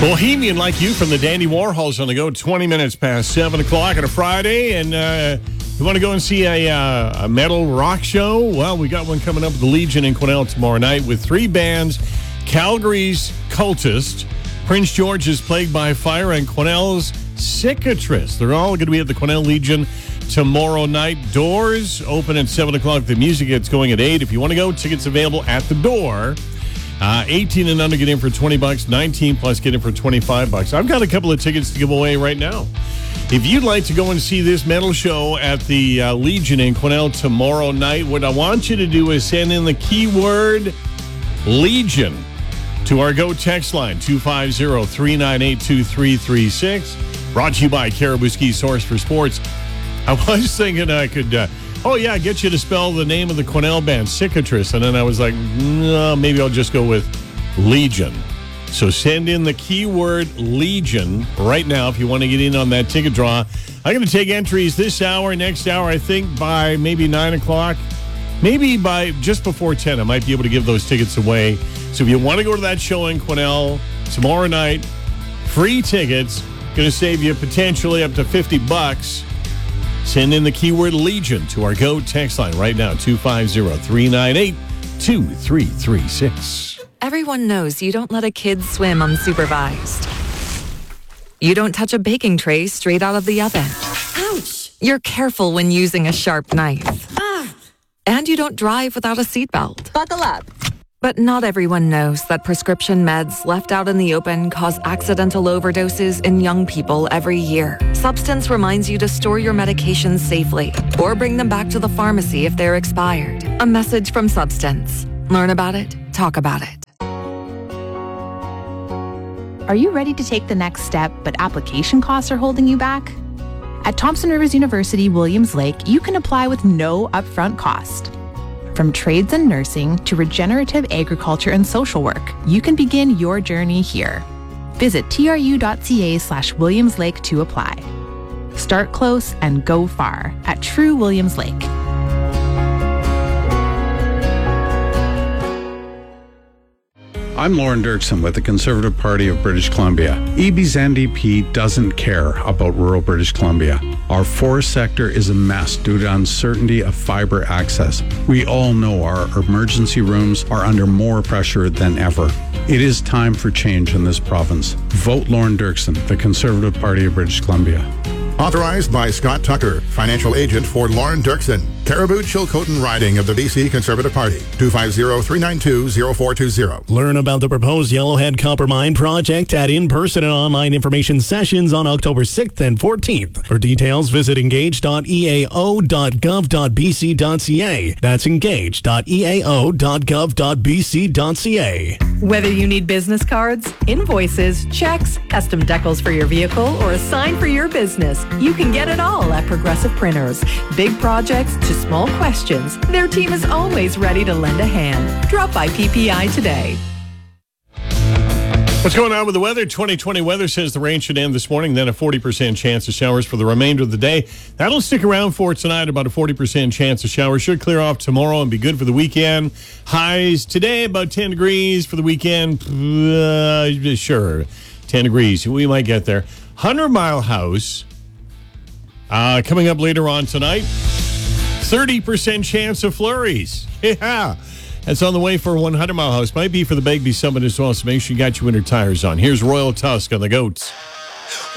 Bohemian Like You from the Dandy Warhols on the go, 20 minutes past 7 o'clock on a Friday. And you want to go and see a metal rock show? Well, we got one coming up at the Legion in Quesnel tomorrow night with three bands. Calgary's Cultist, Prince George's Plagued by Fire, and Quesnel's Cicatrice. They're all going to be at the Quesnel Legion tomorrow night. Doors open at 7 o'clock. The music gets going at 8. If you want to go, tickets available at the door. 18 and under get in for $20, 19 plus get in for $25. I've got a couple of tickets to give away right now. If you'd like to go and see this metal show at the Legion in Quesnel tomorrow night, what I want you to do is send in the keyword Legion to our Go text line, 250-398-2336. Brought to you by Caribou Ski Source for Sports. I was thinking I could... get you to spell the name of the Quesnel band, Cicatrice. And then I was like, no, maybe I'll just go with Legion. So send in the keyword Legion right now if you want to get in on that ticket draw. I'm going to take entries this hour, next hour, I think by maybe 9 o'clock. Maybe by just before 10, I might be able to give those tickets away. So if you want to go to that show in Quesnel tomorrow night, free tickets, going to save you potentially up to $50. Send in the keyword Legion to our Go text line right now, 250-398-2336. Everyone knows you don't let a kid swim unsupervised. You don't touch a baking tray straight out of the oven. Ouch! You're careful when using a sharp knife. Ah! And you don't drive without a seatbelt. Buckle up. But not everyone knows that prescription meds left out in the open cause accidental overdoses in young people every year. Substance reminds you to store your medications safely or bring them back to the pharmacy if they're expired. A message from Substance. Learn about it, talk about it. Are you ready to take the next step, but application costs are holding you back? At Thompson Rivers University, Williams Lake, you can apply with no upfront cost. From trades and nursing to regenerative agriculture and social work, you can begin your journey here. Visit tru.ca/Williams Lake to apply. Start close and go far at True Williams Lake. I'm Lauren Dirksen with the Conservative Party of British Columbia. EB's NDP doesn't care about rural British Columbia. Our forest sector is a mess due to uncertainty of fiber access. We all know our emergency rooms are under more pressure than ever. It is time for change in this province. Vote Lauren Dirksen, the Conservative Party of British Columbia. Authorized by Scott Tucker, financial agent for Lauren Dirksen. Caribou Chilcotin riding of the BC Conservative Party. 250-392-0420. Learn about the proposed Yellowhead Copper Mine project at in-person and online information sessions on October 6th and 14th. For details, visit engage.eao.gov.bc.ca. That's engage.eao.gov.bc.ca. Whether you need business cards, invoices, checks, custom decals for your vehicle, or a sign for your business, you can get it all at Progressive Printers. Big projects to small questions, their team is always ready to lend a hand. Drop by PPI today. What's going on with the weather? 2020 weather says the rain should end this morning, then a 40% chance of showers for the remainder of the day. That'll stick around for tonight, about a 40% chance of showers. Should clear off tomorrow and be good for the weekend. Highs today, about 10 degrees for the weekend. Sure, 10 degrees. We might get there. 100 Mile House coming up later on tonight. 30% chance of flurries. Yeah. That's on the way for 100 Mile House. Might be for the Begbie Summit as well, so make sure you got your winter tires on. Here's Royal Tusk on the Goats.